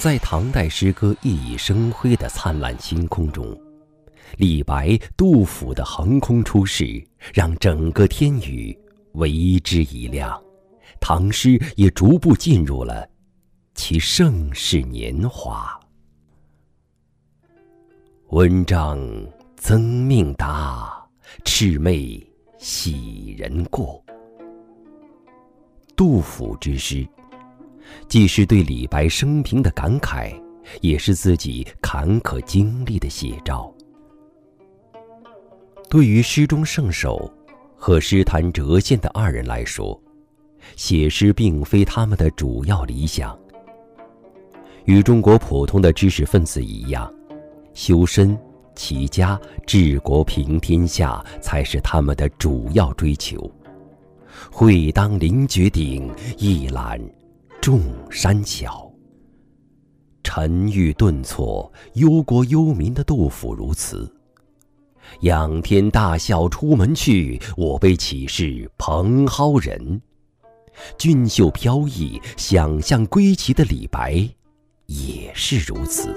在唐代诗歌熠熠生辉的灿烂星空中，李白、杜甫的横空出世，让整个天宇为之一亮，唐诗也逐步进入了其盛世年华。文章增命达，魑魅喜人过。杜甫之诗，既是对李白生平的感慨，也是自己坎坷经历的写照。对于诗中圣手和诗坛谪仙的二人来说，写诗并非他们的主要理想。与中国普通的知识分子一样，修身、齐家、治国、平天下才是他们的主要追求。会当凌绝顶，一览众山小。沉郁顿挫、忧国忧民的杜甫如此。仰天大笑出门去，我辈岂是蓬蒿人。俊秀飘逸、想象归奇的李白也是如此。